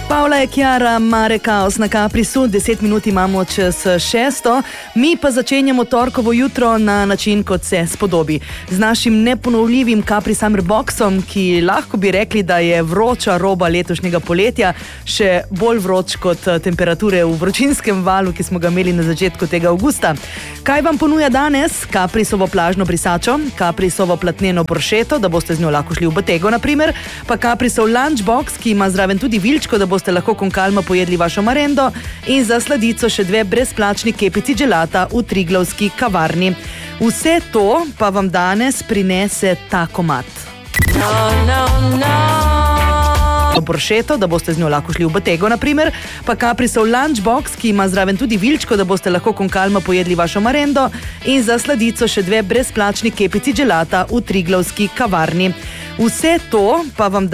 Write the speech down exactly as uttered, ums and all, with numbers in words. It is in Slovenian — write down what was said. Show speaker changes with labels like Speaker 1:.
Speaker 1: Pavla je Chiara, Mare Kaos na Caprisu, deset minut imamo čez šesto, mi pa začenjamo torkovo jutro na način, kot se spodobi. Z našim neponovljivim Capri Summer Boxom, ki lahko bi rekli, da je vroča roba letošnjega poletja, še bolj vroč kot temperature v vročinskem valu, ki smo ga imeli na začetku tega avgusta. Kaj vam ponuja danes? Caprisovo plažno brisačo, Caprisovo platneno poršeto, da boste z njo lahko šli v Bottego, na primer, pa Caprisov lunchbox, ki ima zraven tudi vilčko, da boste lahko kon calma pojedli vašo marendo, in za sladico še dve brezplačni kepici gelata v Triglavski kavarni. Vse to pa vam danes prinese ta komad. No, no, no. Poršeto, da boste z njo lahko šli v Bottego, na primer, pa Caprisov lunchbox, ki ima zraven tudi vilčko, da boste lahko kon calma pojedli vašo marendo, in za sladico še dve brezplačni kepici gelata v Triglavski kavarni. Vse to pa vam